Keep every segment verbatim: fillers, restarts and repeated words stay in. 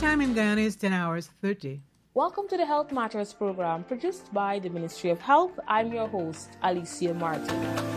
time in Guyana is ten hours thirty. Welcome to the Health Matters program produced by the Ministry of Health. I'm your host, Alicia Martin.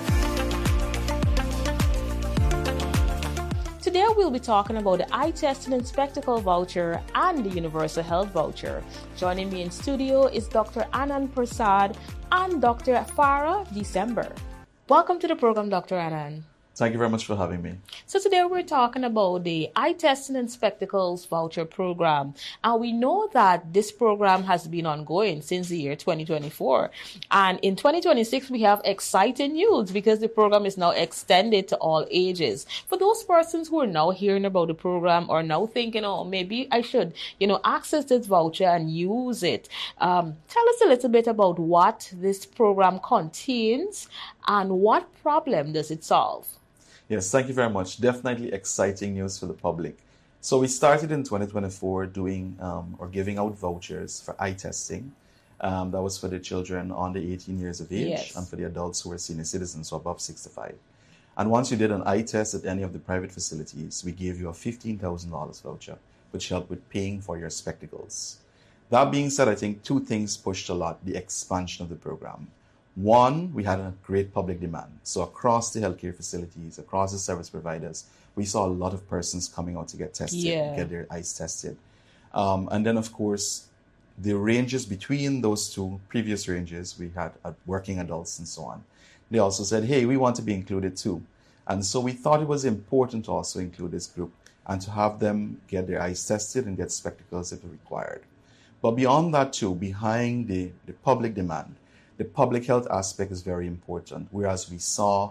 Today we'll be talking about the eye testing and spectacle voucher and the universal health voucher. Joining me in studio is Doctor Anand Prasad and Doctor Farah December. Welcome to the program, Doctor Anand. Thank you very much for having me. So today we're talking about the eye testing and spectacles voucher program. And we know that this program has been ongoing since the year twenty twenty-four. And in twenty twenty-six, we have exciting news because the program is now extended to all ages. For those persons who are now hearing about the program or now thinking, oh, maybe I should, you know, access this voucher and use it. Um, tell us a little bit about what this program contains and what problem does it solve? Yes, thank you very much. Definitely exciting news for the public. So we started in twenty twenty-four doing um, or giving out vouchers for eye testing. Um, that was for the children under eighteen years of age yes. and for the adults who were senior citizens, so above sixty-five. And once you did an eye test at any of the private facilities, we gave you a fifteen thousand dollars voucher, which helped with paying for your spectacles. That being said, I think two things pushed a lot the expansion of the program. One, we had a great public demand. So across the healthcare facilities, across the service providers, we saw a lot of persons coming out to get tested, yeah. get their eyes tested. Um, and then, of course, the ranges between those two previous ranges, we had uh, working adults and so on. They also said, hey, we want to be included too. And so we thought it was important to also include this group and to have them get their eyes tested and get spectacles if required. But beyond that too, behind the, the public demand, the public health aspect is very important, whereas we saw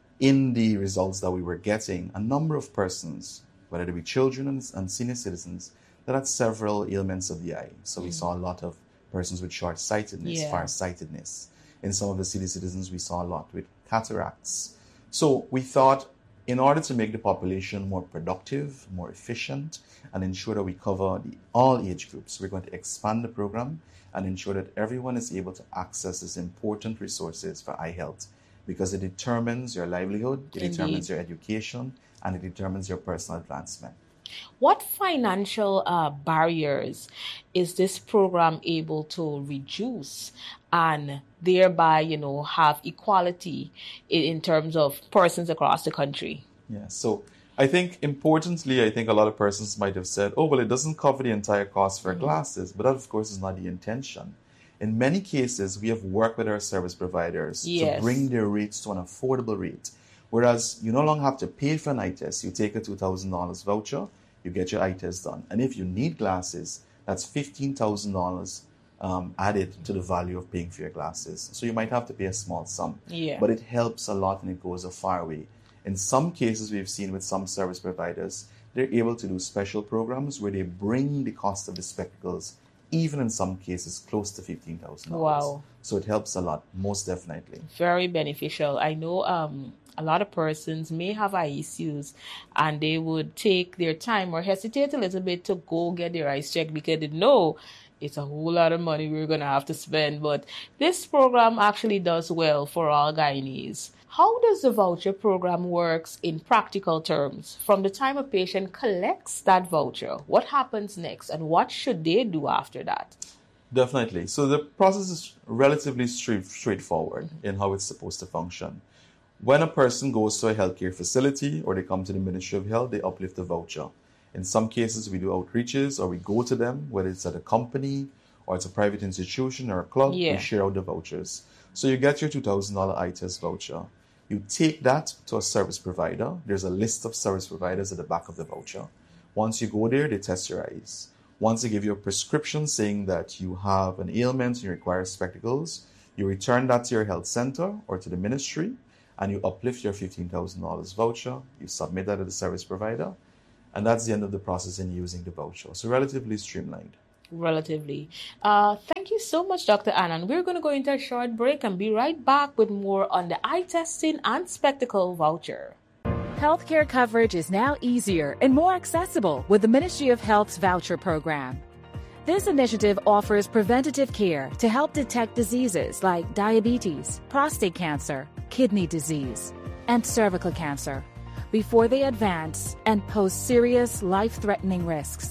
in the results that we were getting a number of persons, whether they be children and, and senior citizens, that had several ailments of the eye. So mm. we saw a lot of persons with short-sightedness, yeah. far-sightedness. In some of the senior citizens, we saw a lot with cataracts. So we thought in order to make the population more productive, more efficient, and ensure that we cover the, all age groups, we're going to expand the program and ensure that everyone is able to access these important resources for eye health because it determines your livelihood, it Indeed. determines your education, and it determines your personal advancement. What financial uh, barriers is this program able to reduce and thereby, you know, have equality in, in terms of persons across the country? Yeah, so I think importantly, I think a lot of persons might have said, oh, well, it doesn't cover the entire cost for mm-hmm. glasses, but that, of course, is not the intention. In many cases, we have worked with our service providers yes. to bring their rates to an affordable rate, whereas you no longer have to pay for an eye test. You take a two thousand dollars voucher, you get your eye test done. And if you need glasses, that's fifteen thousand dollars um, added to the value of paying for your glasses. So you might have to pay a small sum, yeah. but it helps a lot and it goes a far way. In some cases, we've seen with some service providers, they're able to do special programs where they bring the cost of the spectacles, even in some cases, close to fifteen thousand dollars. Wow. So it helps a lot, most definitely. Very beneficial. I know um, a lot of persons may have eye issues and they would take their time or hesitate a little bit to go get their eyes checked because they know it's a whole lot of money we're going to have to spend. But this program actually does well for all Guyanese. How does the voucher program works in practical terms? From the time a patient collects that voucher, what happens next and what should they do after that? Definitely. So the process is relatively straight, straightforward mm-hmm. in how it's supposed to function. When a person goes to a healthcare facility or they come to the Ministry of Health, they uplift the voucher. In some cases, we do outreaches or we go to them, whether it's at a company or it's a private institution or a club, yeah. we share out the vouchers. So you get your two thousand dollars eye test voucher. You take that to a service provider. There's a list of service providers at the back of the voucher. Once you go there, they test your eyes. Once they give you a prescription saying that you have an ailment and you require spectacles, you return that to your health center or to the ministry, and you uplift your fifteen thousand dollars voucher. You submit that to the service provider, and that's the end of the process in using the voucher. So relatively streamlined. Relatively. Uh, thank you so much, Doctor Anand. We're going to go into a short break and be right back with more on the eye testing and spectacle voucher. Healthcare coverage is now easier and more accessible with the Ministry of Health's voucher program. This initiative offers preventative care to help detect diseases like diabetes, prostate cancer, kidney disease, and cervical cancer before they advance and pose serious life-threatening risks.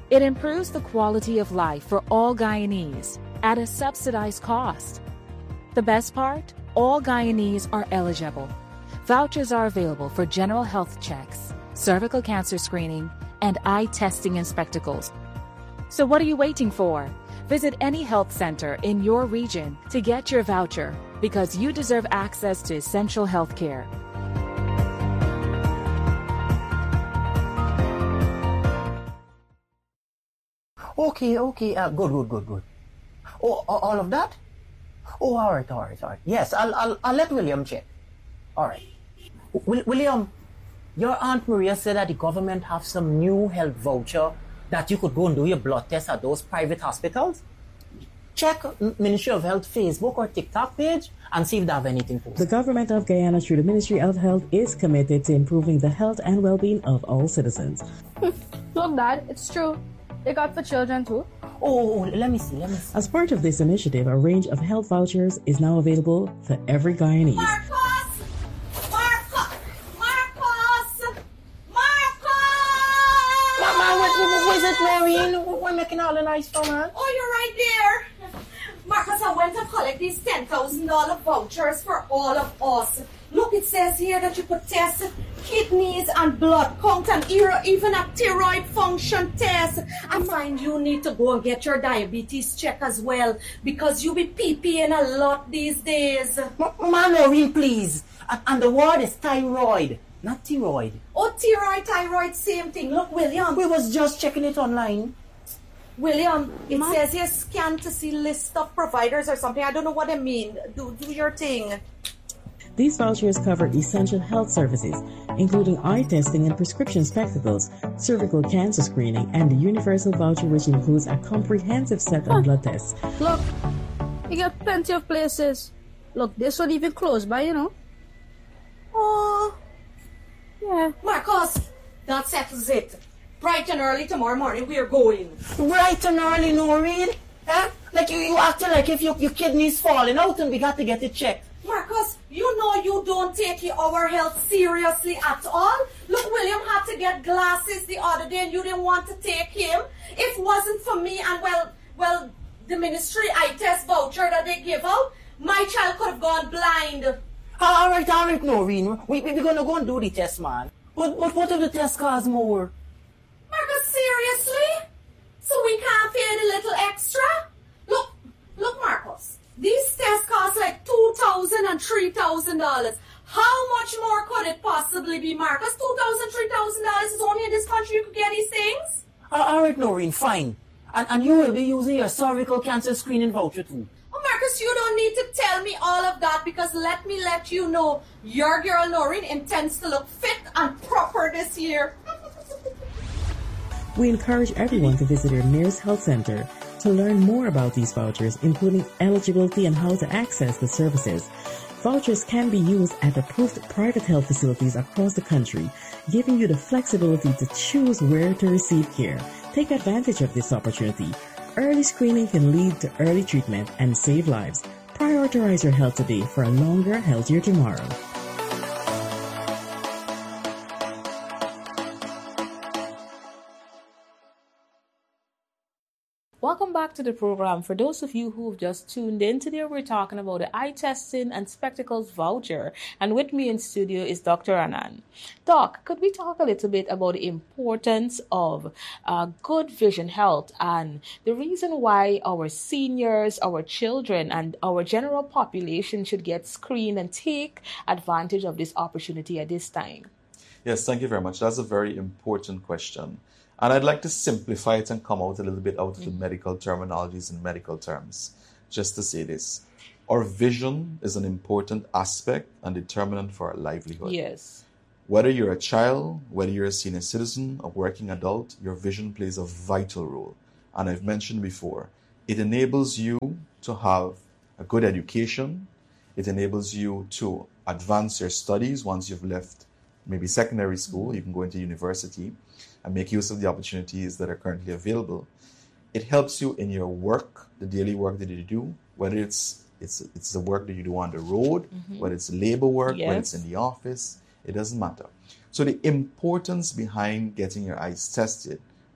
It improves the quality of life for all Guyanese at a subsidized cost. The best part? All Guyanese are eligible. Vouchers are available for general health checks, cervical cancer screening, and eye testing and spectacles. So what are you waiting for? Visit any health center in your region to get your voucher because you deserve access to essential health care. Okay, okay, uh, good, good, good, good. Oh, all of that? Oh, all right, all right, all right. Yes, I'll, I'll, I'll let William check. All right. W- William, your Aunt Maria said that the government have some new health voucher that you could go and do your blood test at those private hospitals. Check Ministry of Health Facebook or TikTok page and see if they have anything for The government of Guyana, through the Ministry of Health, is committed to improving the health and well-being of all citizens. Look, Dad, it's true. They got for children too. Oh, let me see, let me see. As part of this initiative, a range of health vouchers is now available for every Guyanese. Marcos! Marcos! Marcos! Marcos! Mama, what, what, what is it, Maureen? We're making all the nice for, man. Oh, you're right there. Marcos, I went to collect these ten thousand dollars vouchers for all of us. Look, it says here that you could test kidneys and blood count and even a thyroid function test. I find you need to go and get your diabetes check as well because you be pee-peeing a lot these days. Mama, Maureen, please. And, and the word is thyroid, not thyroid. Oh, thyroid, thyroid, same thing. Look, William. We was just checking it online. William, it Ma? says here scan to see list of providers or something. I don't know what I mean. Do, do your thing. These vouchers cover essential health services, including eye testing and prescription spectacles, cervical cancer screening, and the universal voucher, which includes a comprehensive set of blood tests. Look, you get plenty of places. Look, this one even close by, you know. Oh, Yeah. Marcos, that settles it. Bright and early tomorrow morning, we are going. Bright and early, Noreen. Huh? Like you, you acting like if your, your kidney's falling out and we got to get it checked. Marcos, you know you don't take our health seriously at all. Look, William had to get glasses the other day and you didn't want to take him. If it wasn't for me and, well, well, the ministry eye test voucher that they give out, my child could have gone blind. All right, all right, Noreen. We, we, we're going to go and do the test, man. But, but what if the test costs more? Marcos, seriously? So we can't pay the little extra? Look, look, Marcos. These tests cost like two thousand dollars and three thousand dollars. How much more could it possibly be, Marcos? two thousand dollars, three thousand dollars is only in this country you could get these things? Uh, all right, Noreen, fine. And, and you will be using your cervical cancer screening voucher too. Oh, Marcos, you don't need to tell me all of that because let me let you know, your girl Noreen intends to look fit and proper this year. We encourage everyone to visit your nearest health center to learn more about these vouchers, including eligibility and how to access the services. Vouchers can be used at approved private health facilities across the country, giving you the flexibility to choose where to receive care. Take advantage of this opportunity. Early screening can lead to early treatment and save lives. Prioritize your health today for a longer, healthier tomorrow. Welcome back to the program. For those of you who've just tuned in, today we're talking about the eye testing and spectacles voucher. And with me in studio is Doctor Anand. Doc, could we talk a little bit about the importance of uh, good vision health and the reason why our seniors, our children, and our general population should get screened and take advantage of this opportunity at this time? Yes, thank you very much. That's a very important question. And I'd like to simplify it and come out a little bit out of the medical terminologies and medical terms. Just to say this, our vision is an important aspect and determinant for our livelihood. Yes. Whether you're a child, whether you're a senior citizen, a working adult, your vision plays a vital role. And I've mentioned before, it enables you to have a good education. It enables you to advance your studies once you've left maybe secondary school. You can go into university and make use of the opportunities that are currently available. It helps you in your work, the daily work that you do, whether it's it's it's the work that you do on the road, mm-hmm. whether it's labor work, yes. whether it's in the office, it doesn't matter. So the importance behind getting your eyes tested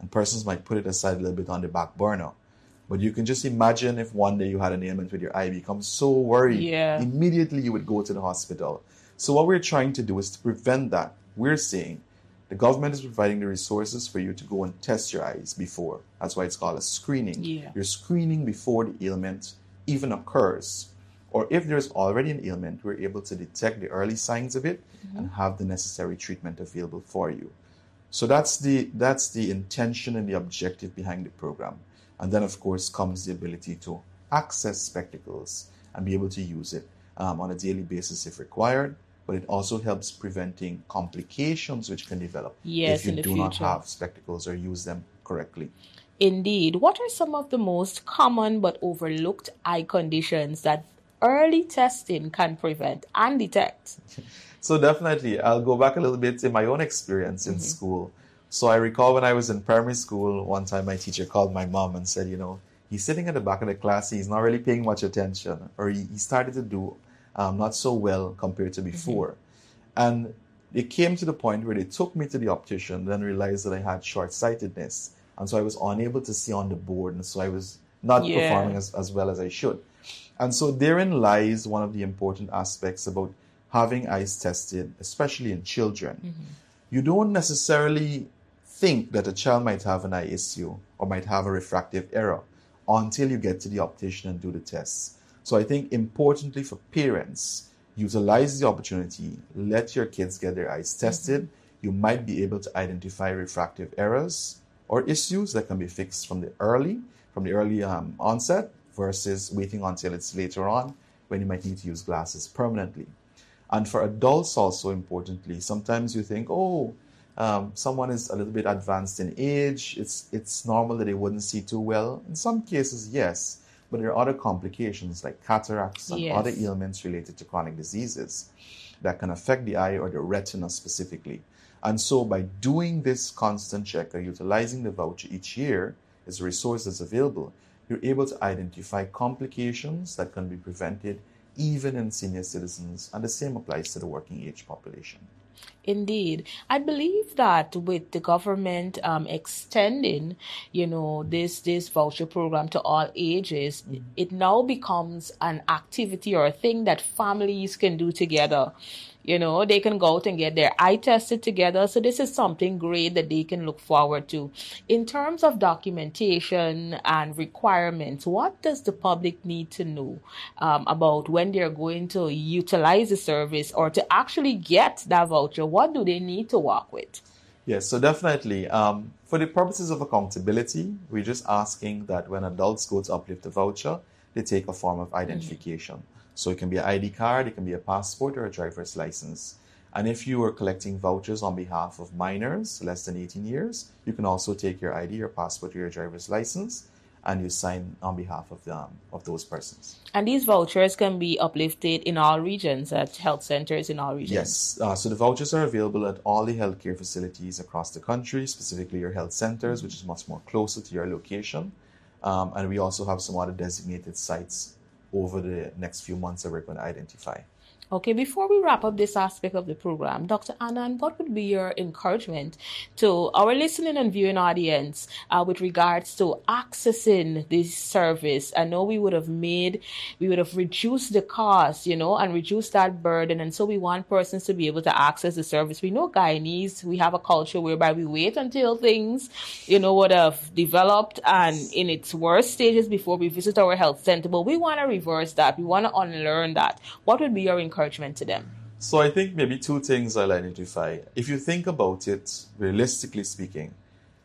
and persons might put it aside a little bit on the back burner. But you can just imagine if one day you had an ailment with your eye, you become so worried. Yeah. Immediately you would go to the hospital. So what we're trying to do is to prevent that. We're saying the government is providing the resources for you to go and test your eyes before. That's why it's called a screening. Yeah. You're screening before the ailment even occurs. Or if there's already an ailment, we're able to detect the early signs of it mm-hmm. and have the necessary treatment available for you. So that's the that's the intention and the objective behind the program. And then, of course, comes the ability to access spectacles and be able to use it um, on a daily basis if required. But it also helps preventing complications which can develop yes, if you in the do future. not have spectacles or use them correctly. Indeed. What are some of the most common but overlooked eye conditions that early testing can prevent and detect? So definitely, I'll go back a little bit in my own experience in mm-hmm. school. So I recall when I was in primary school, one time my teacher called my mom and said, you know, he's sitting at the back of the class, he's not really paying much attention, or he, he started to do um, not so well compared to before. Mm-hmm. And it came to the point where they took me to the optician, then realized that I had short-sightedness. And so I was unable to see on the board, and so I was not yeah. performing as, as well as I should. And so therein lies one of the important aspects about having eyes tested, especially in children. Mm-hmm. You don't necessarily think that a child might have an eye issue or might have a refractive error until you get to the optician and do the tests. So I think importantly for parents, utilize the opportunity, let your kids get their eyes tested. Mm-hmm. You might be able to identify refractive errors or issues that can be fixed from the early, from the early um, onset versus waiting until it's later on when you might need to use glasses permanently. And for adults also importantly, sometimes you think, oh, Um, someone is a little bit advanced in age, it's it's normal that they wouldn't see too well. In some cases, yes, but there are other complications like cataracts and yes. other ailments related to chronic diseases that can affect the eye or the retina specifically. And so by doing this constant check or utilizing the voucher each year as a resource that's available, you're able to identify complications that can be prevented even in senior citizens, and the same applies to the working age population. Indeed. I believe that with the government um, extending, you know, this, this voucher program to all ages, mm-hmm. it now becomes an activity or a thing that families can do together. You know, they can go out and get their eye tested together. So this is something great that they can look forward to. In terms of documentation and requirements, what does the public need to know um, about when they're going to utilize the service or to actually get that voucher? What do they need to work with? Yes, so definitely. Um, for the purposes of accountability, we're just asking that when adults go to uplift the voucher, they take a form of identification. Mm-hmm. So it can be an I D card, it can be a passport or a driver's license. And if you are collecting vouchers on behalf of minors less than eighteen years, you can also take your I D, your passport, or your driver's license, and you sign on behalf of them, of those persons. And these vouchers can be uplifted in all regions, at health centers in all regions? Yes. Uh, so the vouchers are available at all the healthcare facilities across the country, specifically your health centers, mm-hmm. which is much more closer to your location. Um, and we also have some other designated sites over the next few months that we're going to identify. Okay, before we wrap up this aspect of the program, Doctor Anand, what would be your encouragement to our listening and viewing audience uh, with regards to accessing this service? I know we would have made, we would have reduced the cost, you know, and reduced that burden. And so we want persons to be able to access the service. We know Guyanese, we have a culture whereby we wait until things, you know, would have developed and in its worst stages before we visit our health center. But we want to reverse that. We want to unlearn that. What would be your encouragement to them? So I think maybe two things I'll identify. If you think about it, realistically speaking,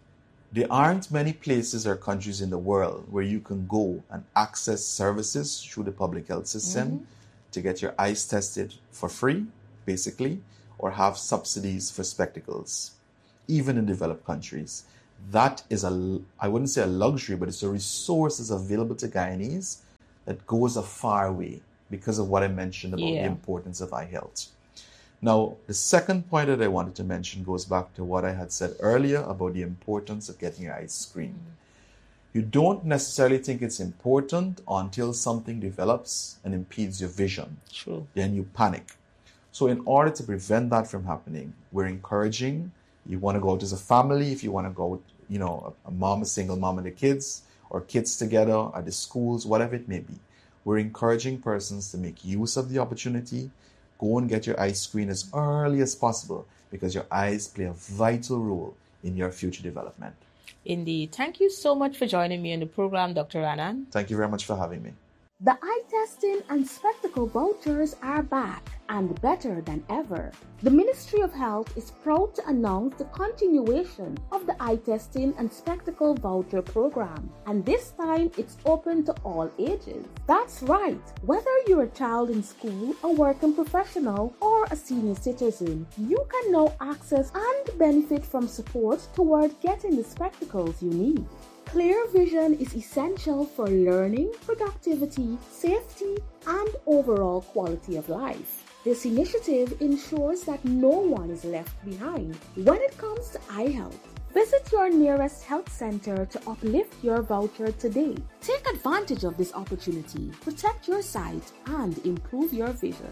there aren't many places or countries in the world where you can go and access services through the public health system mm-hmm. to get your eyes tested for free, basically, or have subsidies for spectacles, even in developed countries. That is a, I wouldn't say a luxury, but it's a resource that's available to Guyanese that goes a far way, because of what I mentioned about yeah. the importance of eye health. Now, the second point that I wanted to mention goes back to what I had said earlier about the importance of getting your eyes screened. Mm-hmm. You don't necessarily think it's important until something develops and impedes your vision. True. Then you panic. So in order to prevent that from happening, we're encouraging, you want to go out as a family, if you want to go out you know, a, a mom, a single mom and the kids, or kids together at the schools, whatever it may be. We're encouraging persons to make use of the opportunity. Go and get your eyes screened as early as possible, because your eyes play a vital role in your future development. Indeed. Thank you so much for joining me on the program, Doctor Anand. Thank you very much for having me. The eye testing and spectacle vouchers are back and better than ever. The Ministry of Health is proud to announce the continuation of the eye testing and spectacle voucher program, and this time it's open to all ages. That's right, whether you're a child in school, a working professional, or a senior citizen, you can now access and benefit from support toward getting the spectacles you need. Clear vision is essential for learning, productivity, safety, and overall quality of life. This initiative ensures that no one is left behind when it comes to eye health. Visit your nearest health center to uplift your voucher today. Take advantage of this opportunity, protect your sight, and improve your vision.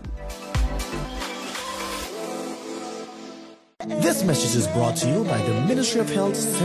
This message is brought to you by the Ministry of Health.